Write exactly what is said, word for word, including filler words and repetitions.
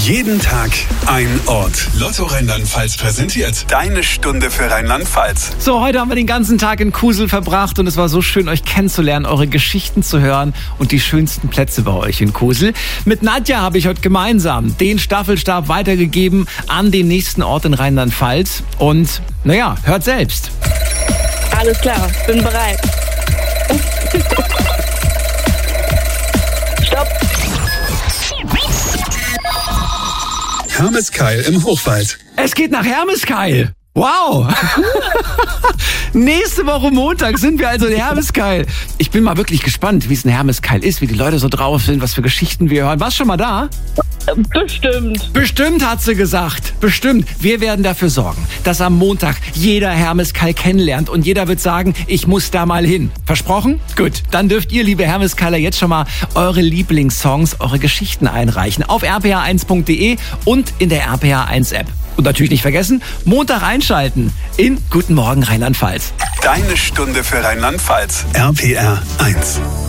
Jeden Tag ein Ort. Lotto Rheinland-Pfalz präsentiert deine Stunde für Rheinland-Pfalz. So, heute haben wir den ganzen Tag in Kusel verbracht und es war so schön, euch kennenzulernen, eure Geschichten zu hören und die schönsten Plätze bei euch in Kusel. Mit Nadja habe ich heute gemeinsam den Staffelstab weitergegeben an den nächsten Ort in Rheinland-Pfalz. Und naja, hört selbst. Alles klar, bin bereit. Stopp. Hermeskeil im Hochwald. Es geht nach Hermeskeil. Wow! Nächste Woche Montag sind wir also in Hermeskeil. Ich bin mal wirklich gespannt, wie es in Hermeskeil ist, wie die Leute so drauf sind, was für Geschichten wir hören. Warst du schon mal da? Bestimmt. Bestimmt, hat sie gesagt. Bestimmt. Wir werden dafür sorgen, dass am Montag jeder Hermeskeil kennenlernt und jeder wird sagen, ich muss da mal hin. Versprochen? Gut. Dann dürft ihr, liebe Hermeskeiler, jetzt schon mal eure Lieblingssongs, eure Geschichten einreichen auf r p r eins punkt d e und in der R P R eins App. Und natürlich nicht vergessen, Montag einschalten in Guten Morgen Rheinland-Pfalz. Deine Stunde für Rheinland-Pfalz. R P R eins.